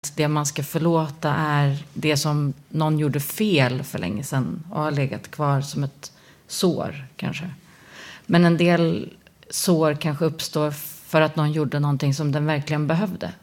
det man ska förlåta är det som någon gjorde fel för länge sedan och har legat kvar som ett sår kanske. Men en del sår kanske uppstår för att någon gjorde någonting som den verkligen behövde.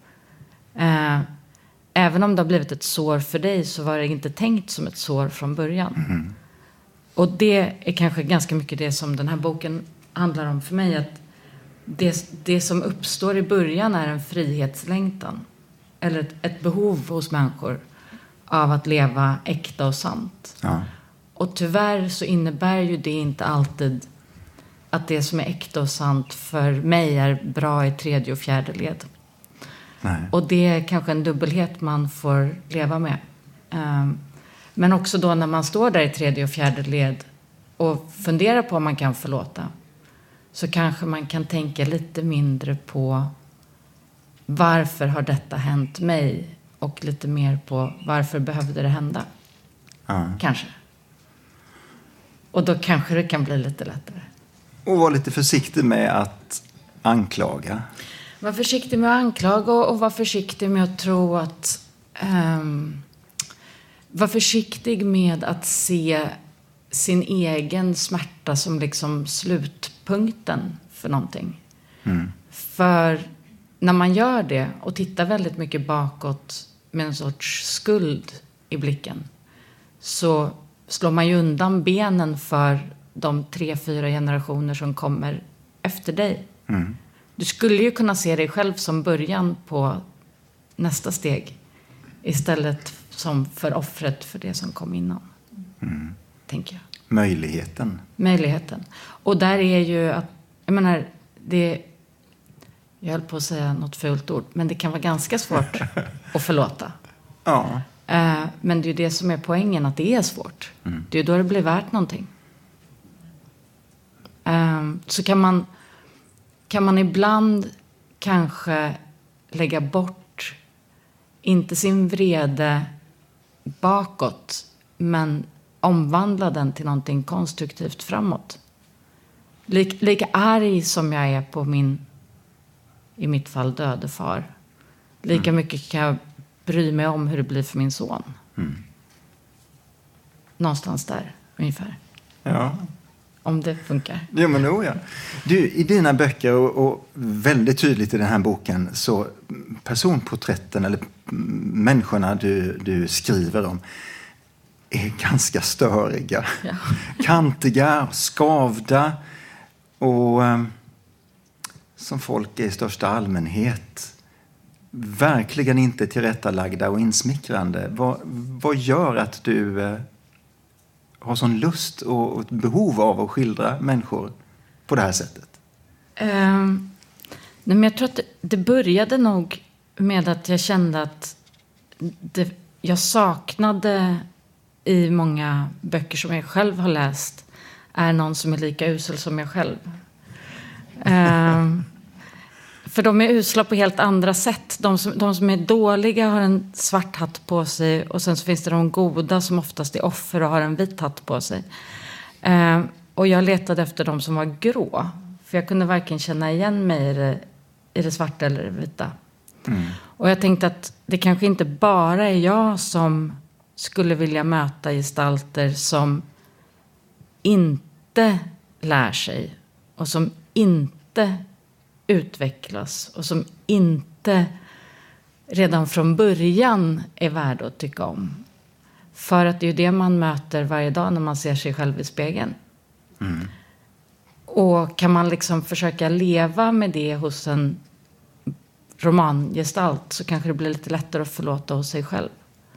Även om det har blivit ett sår för dig så var det inte tänkt som ett sår från början. Mm. Och det är kanske ganska mycket det som den här boken handlar om för mig. Att det som uppstår i början är en frihetslängtan. Eller ett behov hos människor av att leva äkta och sant. Ja. Och tyvärr så innebär ju det inte alltid att det som är äkta och sant för mig är bra i 3:e och 4:e led. Nej. Och det är kanske en dubbelhet man får leva med. Men också då när man står där i 3:e och 4:e led och funderar på om man kan förlåta, så kanske man kan tänka lite mindre på varför har detta hänt mig och lite mer på varför behövde det hända. Kanske. Och då kanske det kan bli lite lättare. Och var lite försiktig med att anklaga. Var försiktig med att anklaga och var försiktig med att tro att... var försiktig med att se sin egen smärta som liksom slutpunkten för någonting. Mm. För när man gör det och tittar väldigt mycket bakåt med en sorts skuld i blicken, så slår man ju undan benen för de 3-4 generationer som kommer efter dig. Mm. Du skulle ju kunna se dig själv som början på nästa steg istället som för offret för det som kom innan. Mm. Tänker jag. Möjligheten. Och där är ju att, jag menar, jag höll på att säga något fult ord, men det kan vara ganska svårt att förlåta. Ja. Men det är ju det som är poängen, att det är svårt. Mm. Det är ju då det blir värt någonting. Så kan man ibland kanske lägga bort, inte sin vrede bakåt, men omvandla den till någonting konstruktivt framåt. Lika arg som jag är på min, i mitt fall, döde far, lika mycket kan jag bry mig om hur det blir för min son. Mm. Någonstans där, ungefär. Ja. Om det funkar. Ja, men ja. Du, i dina böcker och väldigt tydligt i den här boken, så personporträtten eller människorna du skriver om är ganska störiga. Ja. Kantiga, skavda och som folk är i största allmänhet verkligen inte tillrättalagda och insmickrande. Vad gör att du har sån lust och ett behov av att skildra människor på det här sättet? Nej, men jag tror att det började nog med att jag kände att jag saknade i många böcker som jag själv har läst är någon som är lika usel som jag själv. För de är usla på helt andra sätt. De som är dåliga har en svart hatt på sig. Och sen så finns det de goda som oftast är offer och har en vit hatt på sig. Och jag letade efter de som var grå. För jag kunde varken känna igen mig i det svarta eller det vita. Mm. Och jag tänkte att det kanske inte bara är jag som skulle vilja möta gestalter som inte lär sig. Och som inte utvecklas och som inte redan från början är värda att tycka om. För att det är ju det man möter varje dag när man ser sig själv i spegeln. Mm. Och kan man liksom försöka leva med det hos en romangestalt, så kanske det blir lite lättare att förlåta hos sig själv.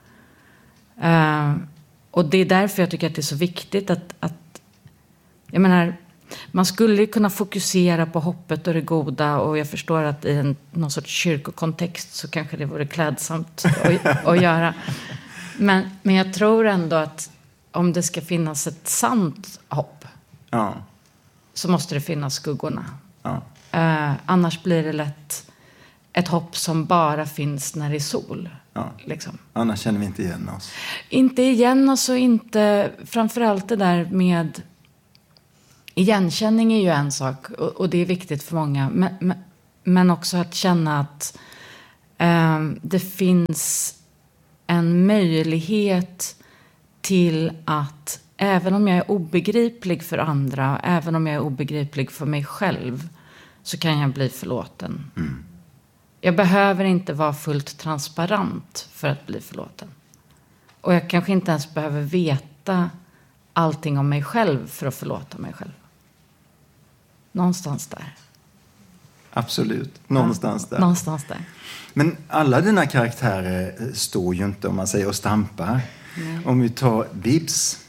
Och det är därför jag tycker att det är så viktigt att jag menar, man skulle ju kunna fokusera på hoppet och det goda, och jag förstår att i någon sorts kyrkokontext så kanske det vore klädsamt att göra. Men jag tror ändå att om det ska finnas ett sant hopp, ja, så måste det finnas skuggorna. Ja. Annars blir det lätt ett hopp som bara finns när det är sol. Ja. Liksom. Annars känner vi inte igen oss. Inte igen oss, och inte framförallt det där med igenkänning är ju en sak, och det är viktigt för många, men också att känna att Det finns en möjlighet till att även om jag är obegriplig för andra, även om jag är obegriplig för mig själv, så kan jag bli förlåten. Jag behöver inte vara fullt transparent för att bli förlåten. Och jag kanske inte ens behöver veta allting om mig själv för att förlåta mig själv. Någonstans där. Absolut, någonstans där. Någonstans där. Men alla dina karaktärer står ju inte, om man säger, och stampar. Om vi tar Bibs,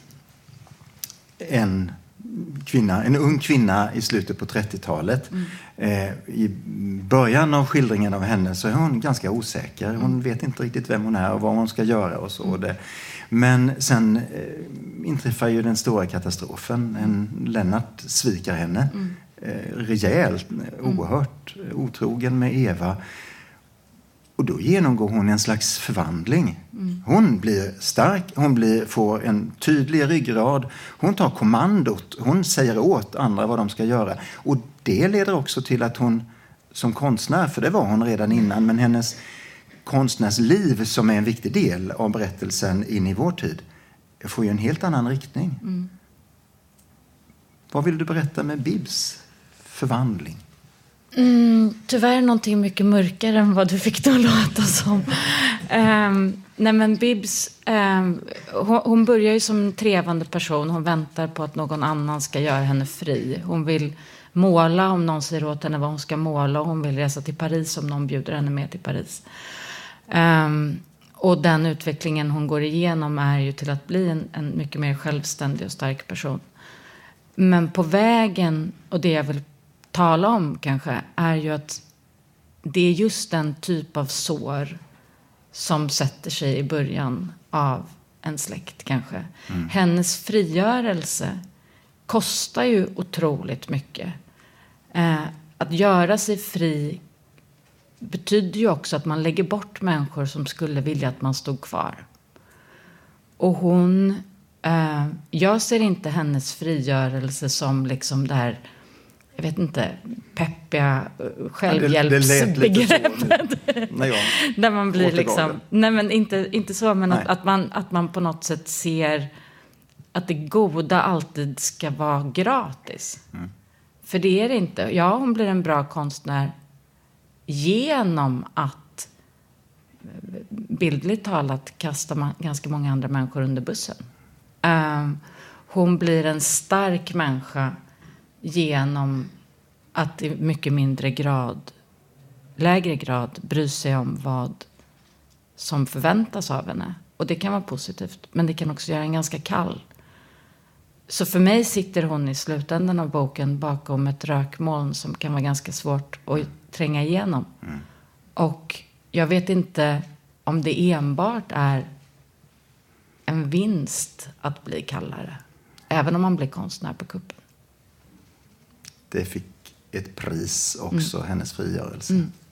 en ung kvinna i slutet på 30-talet. I början av skildringen av henne så är hon ganska osäker. Hon vet inte riktigt vem hon är och vad hon ska göra och så. Men sen inträffar ju den stora katastrofen. Lennart sviker henne rejält, oerhört otrogen med Eva. Och då genomgår hon en slags förvandling. Hon blir stark, får en tydlig ryggrad. Hon tar kommandot, hon säger åt andra vad de ska göra. Och det leder också till att hon som konstnär, för det var hon redan innan, men hennes konstnärsliv som är en viktig del av berättelsen in i vår tid får ju en helt annan riktning. Vad vill du berätta med Bibs förvandling? Tyvärr någonting mycket mörkare än vad du fick det att låta som. Nej men Bibs, hon börjar ju som en trevande person. Hon väntar på att någon annan ska göra henne fri. Hon vill måla om någon säger åt henne vad hon ska måla. Hon vill resa till Paris om någon bjuder henne med till Paris. Och den utvecklingen hon går igenom är ju till att bli en mycket mer självständig och stark person. Men på vägen, och det jag vill tala om kanske, är ju att det är just den typ av sår som sätter sig i början av en släkt kanske. Hennes frigörelse kostar ju otroligt mycket. Att göra sig fri betyder ju också att man lägger bort människor som skulle vilja att man stod kvar. Och hon, jag ser inte hennes frigörelse som liksom där, jag vet inte, peppiga självhjälpsbegreppet. Där man blir liksom, nej men inte så, men att man på något sätt ser att det goda alltid ska vara gratis. För det är det inte. Ja, hon blir en bra konstnär genom att bildligt talat kasta ganska många andra människor under bussen. Hon blir en stark människa genom att i mycket lägre grad bry sig om vad som förväntas av henne. Och det kan vara positivt, men det kan också göra en ganska kall. Så för mig sitter hon i slutändan av boken bakom ett rökmoln som kan vara ganska svårt att tränga igenom. Och jag vet inte om det enbart är en vinst att bli kallare. Även om man blir konstnär på kuppen. Det fick ett pris också, hennes frigörelse.